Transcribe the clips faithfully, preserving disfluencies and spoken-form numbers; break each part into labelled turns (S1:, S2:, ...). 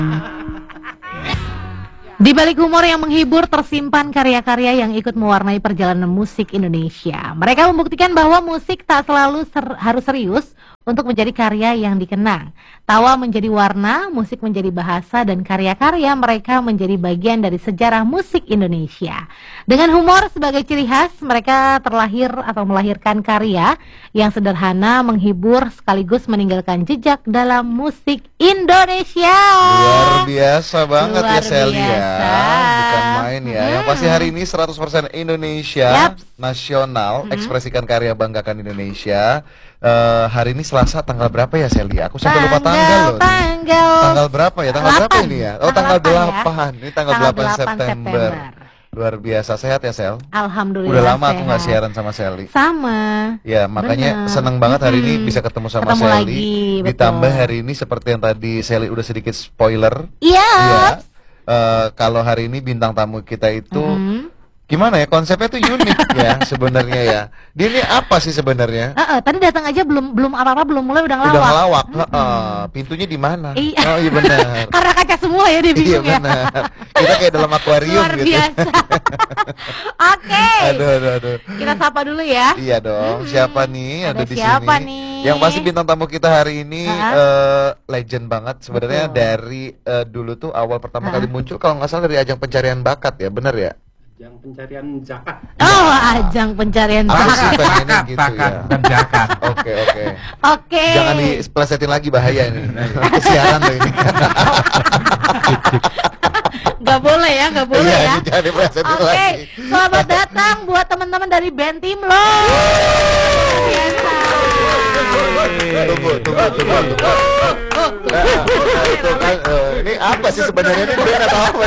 S1: Di balik humor yang menghibur tersimpan karya-karya yang ikut mewarnai perjalanan musik Indonesia. Mereka membuktikan bahwa musik tak selalu ser harus serius untuk menjadi karya yang dikenang. Tawa menjadi warna, musik menjadi bahasa, dan karya-karya mereka menjadi bagian dari sejarah musik Indonesia. Dengan humor sebagai ciri khas, mereka terlahir atau melahirkan karya yang sederhana, menghibur, sekaligus meninggalkan jejak dalam musik Indonesia.
S2: Luar biasa banget
S1: Luar
S2: ya Sally ya.
S1: biasa.
S2: Bukan main ya.
S1: Hmm.
S2: Yang pasti hari ini seratus persen Indonesia
S1: Yaps.
S2: nasional,
S1: Hmm.
S2: ekspresikan karya, banggakan Indonesia. Eh, hari ini Selasa tanggal berapa ya Sally? Aku sampai lupa tanggal loh.
S1: Tanggal
S2: Tanggal berapa ya? Tanggal berapa
S1: delapan.
S2: ini ya? Oh, tanggal
S1: Tanggal delapan ya.
S2: delapan. Ini tanggal
S1: Tanggal
S2: delapan
S1: delapan
S2: September.
S1: September.
S2: Luar biasa, sehat ya Sel?
S1: Alhamdulillah
S2: Udah lama aku
S1: sehat.
S2: nggak siaran sama Sally.
S1: Sama.
S2: Ya, makanya
S1: Bener.
S2: seneng banget hari ini
S1: Mm-mm.
S2: bisa ketemu sama
S1: Ketemu
S2: Sally.
S1: lagi, betul.
S2: Ditambah hari ini seperti yang tadi Sally udah sedikit spoiler.
S1: Iya.
S2: Iya. Eh, kalau hari ini bintang tamu kita itu
S1: Mm-mm.
S2: gimana ya, konsepnya tuh unik ya sebenarnya ya. Dia ini apa sih sebenarnya?
S1: Eh, eh, tadi datang aja belum belum apa-apa belum mulai udah ngelawak.
S2: Udah ngelawak. Heeh. Pintunya di mana?
S1: Iya.
S2: Oh iya benar.
S1: Karena kaca semua ya dia
S2: Iya
S1: bingung ya.
S2: benar. Kita kayak dalam akuarium
S1: Luar
S2: gitu.
S1: biasa. Oke.
S2: Aduh aduh aduh.
S1: Kita sapa dulu ya.
S2: Iya dong. Siapa nih
S1: Ada
S2: ada di
S1: siapa
S2: sini?
S1: nih?
S2: Yang pasti bintang tamu kita hari ini
S1: Ha-ha.
S2: eh, legend banget sebenarnya.
S1: Betul.
S2: Dari eh, dulu tuh awal pertama
S1: Ha-ha.
S2: kali muncul kalau nggak salah dari ajang pencarian bakat ya, bener ya?
S3: Yang pencarian zakat.
S1: Oh, ajang pencarian
S2: Aku sih
S1: bakat.
S2: pengennya gitu
S4: Bakat
S2: ya.
S4: dan zakat.
S2: Oke oke.
S1: Oke.
S2: Jangan diplesetin lagi, bahaya ini. Kesiaran loh ini.
S1: Gak boleh ya, gak boleh
S2: Iya,
S1: ya.
S2: ini jangan diplesetin
S1: Oke,
S2: lagi.
S1: selamat datang buat teman-teman dari band Timlo. Biasa.
S2: Tunggu, tunggu, tunggu, tunggu. Nah, nah, itu kan, eh, ini apa sih sebenarnya ini band atau apa?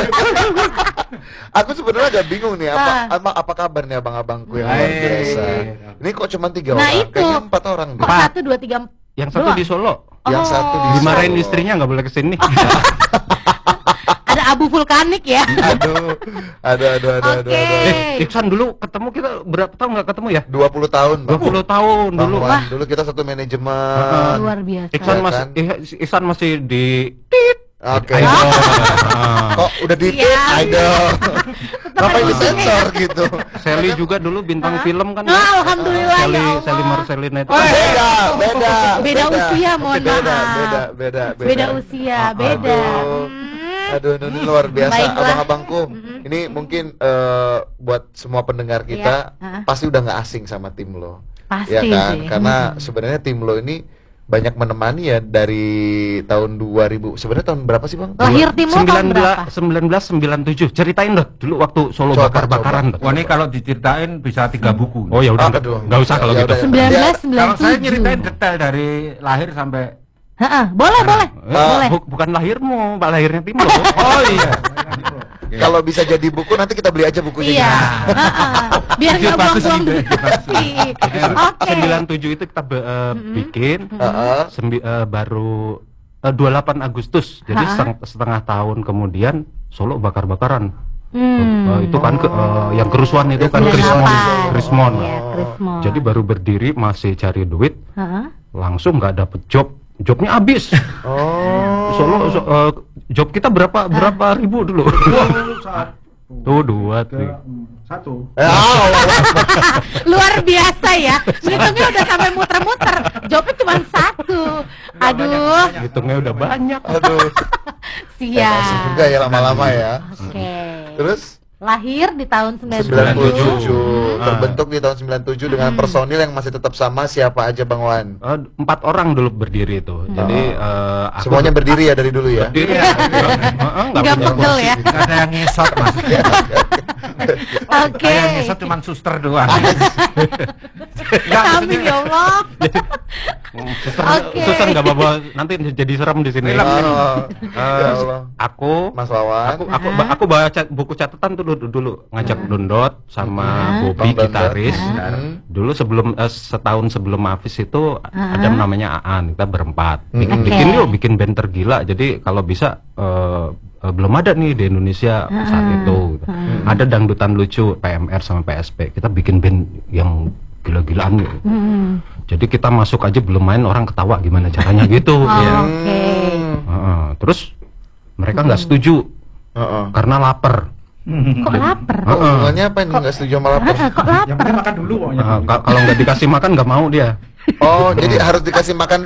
S2: Aku sebenarnya agak bingung nih, apa,
S1: Ah.
S2: apa, apa kabar nih abang-abangku yang luar
S4: Baik.
S2: biasa. Ini kok cuma tiga
S1: Nah,
S2: orang?
S1: itu.
S2: Kayaknya empat orang deh.
S1: Kok satu, dua, tiga, empat?
S4: Yang satu
S1: Doang.
S4: di Solo.
S2: Yang
S1: Oh.
S2: satu di
S4: Dimarahin
S2: Solo.
S4: istrinya nggak boleh kesini.
S1: Ada abu vulkanik ya.
S2: Aduh, aduh, aduh, aduh, aduh,
S1: Oke.
S2: aduh.
S4: Eh, Iksan dulu ketemu kita berapa tahun nggak ketemu ya?
S2: dua puluh tahun, Bang.
S4: dua puluh tahun
S2: Bang
S4: dulu.
S2: Wan, dulu kita satu manajemen.
S1: Luar biasa.
S4: Iksan
S2: Ya
S4: masih
S2: kan?
S4: eh, Iksan masih di tit.
S2: Oke.
S4: Ayo.
S2: Kok udah di
S1: Iya.
S2: idol. Ngapain
S1: ada
S2: disensor gitu?
S4: Sally juga dulu bintang film kan.
S1: Ah, alhamdulillah,
S4: Sally,
S1: ya Allah.
S4: Sally Marcelina itu.
S2: Oh, beda, beda.
S1: Beda usia, mohon
S2: beda,
S1: maaf.
S2: Beda, beda, beda.
S1: Beda usia, beda.
S2: Aduh.
S1: Hmm.
S2: Aduh, ini luar biasa,
S1: Baiklah.
S2: abang-abangku. Ini mungkin eh, buat semua pendengar kita
S1: Iya, ah.
S2: pasti udah nggak asing sama tim lo,
S1: Pasti
S2: ya kan?
S1: sih.
S2: Karena sebenarnya tim lo ini banyak menemani ya dari tahun dua ribu. Sebenarnya tahun berapa sih bang?
S1: Lahir tim lo tahun
S4: sembilan belas
S1: berapa?
S4: sembilan belas sembilan puluh tujuh. Ceritain dong dulu waktu Solo
S2: Coba,
S4: bakar-bakaran.
S2: coba.
S4: tuh.
S5: Wah, ini kalau diceritain bisa tiga buku.
S4: Oh ya udah,
S2: Ah,
S4: nggak
S2: aduh.
S4: nggak usah kalau
S2: Ya
S4: gitu.
S2: udah.
S1: sembilan belas sembilan
S5: Kalau
S1: puluh
S5: saya
S1: tujuh.
S5: nyeritain detail dari lahir sampai
S1: Heeh, boleh, boleh.
S4: Eh,
S1: Boleh.
S4: bu- bukan lahirmu, pak lahirnya tim lo.
S5: Oh iya.
S2: Kalau bisa jadi buku nanti kita beli aja bukunya.
S1: Iya. Heeh. Biar
S5: Ide
S1: nggak
S5: bagus,
S1: buang-buang
S5: ide,
S1: duit.
S5: ide
S1: Oke.
S4: sembilan puluh tujuh itu kita be- eh, bikin
S2: Heeh.
S4: sembi- eh, baru eh, dua puluh delapan Agustus. Jadi
S1: Ha-ha.
S4: seteng- setengah tahun kemudian Solo bakar-bakaran.
S1: Hmm.
S4: Eh, itu kan ke- eh, yang kerusuhan itu kan
S2: sembilan puluh
S4: Krismon.
S2: delapan.
S4: Krismon.
S1: Iya, Krismon.
S4: Jadi baru berdiri masih cari duit,
S1: Heeh.
S4: langsung nggak dapet job. Jobnya habis.
S2: Oh.
S4: Solo so- eh, job kita berapa berapa ribu dulu? Tuh dua, tiga.
S5: Satu.
S2: Eh, oh.
S1: Luar biasa ya. Ngitungnya udah sampai muter-muter. Jawabnya cuma satu. Aduh,
S4: Hitungnya udah banyak.
S2: Aduh. Eh, masih juga
S1: siap.
S2: ya lama-lama ya.
S1: Oke.
S2: Terus
S1: Lahir di tahun sembilan
S2: sembilan puluh
S1: puluh tujuh.
S2: tujuh
S4: Hmm.
S2: terbentuk di tahun sembilan puluh tujuh dengan personil yang masih tetap sama. Siapa aja Bang Wan?
S4: Eh, empat orang dulu berdiri itu. Jadi eh, aku
S2: Semuanya berdiri ya dari dulu ya.
S4: berdiri. ya. Heeh, nggak
S1: Nggak
S4: punya
S1: pegel
S4: kursi.
S1: ya.
S5: Nggak ada yang ngesot mas.
S1: Oke.
S5: Kayak yang ngesot cuma suster doang.
S1: Amin ya Allah.
S4: Suster,
S1: Oke.
S4: suster nggak bawa nanti jadi serem di sini.
S2: Oh,
S4: Eh,
S2: ya Allah.
S4: aku
S2: Mas Wawan.
S4: aku aku aku bawa cat- buku catatan dulu dulu ngajak Dondot sama Bobby
S2: Bang Dondot.
S4: gitaris.
S2: Hmm.
S4: Dulu sebelum eh, setahun sebelum Hafiz itu ada namanya Aan, kita berempat. Bikin,
S1: Oke.
S4: bikin yuk bikin band tergila. Jadi kalau bisa eh, eh, belum ada nih di Indonesia saat itu. gitu. Ada dangdutan lucu P M R sama P S P. Kita bikin band yang gila-gilaan gitu.
S1: Hmm.
S4: Jadi kita masuk aja belum main orang ketawa gimana caranya gitu.
S1: Oh,
S4: ya.
S1: Oke.
S4: Heeh. Terus mereka nggak setuju
S2: Heeh.
S4: karena lapar.
S1: Kok lapar?
S2: Oh, hubungannya apa ini nggak setuju sama lapar?
S1: Ah, kok
S5: Yang
S1: lapar?
S5: penting makan dulu pokoknya.
S4: Nah, ka- kalau nggak dikasih makan nggak mau dia.
S2: Oh, jadi harus dikasih makan